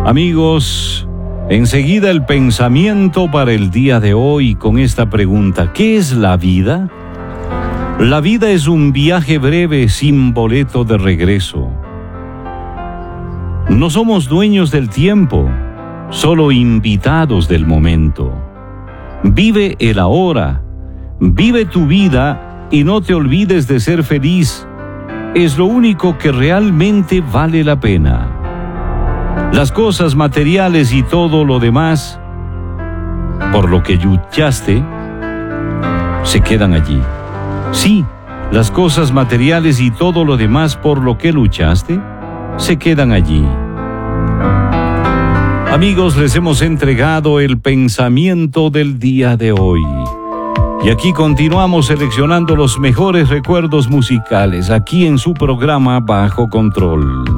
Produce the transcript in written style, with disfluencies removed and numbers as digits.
Amigos, enseguida el pensamiento para el día de hoy con esta pregunta: ¿qué es la vida? La vida es un viaje breve sin boleto de regreso. No somos dueños del tiempo, solo invitados del momento. Vive el ahora, vive tu vida y no te olvides de ser feliz. Es lo único que realmente vale la pena. Las cosas materiales y todo lo demás, por lo que luchaste, se quedan allí. Sí, las cosas materiales y todo lo demás por lo que luchaste, se quedan allí. Amigos, les hemos entregado el pensamiento del día de hoy. Y aquí continuamos seleccionando los mejores recuerdos musicales, aquí en su programa Bajo Control.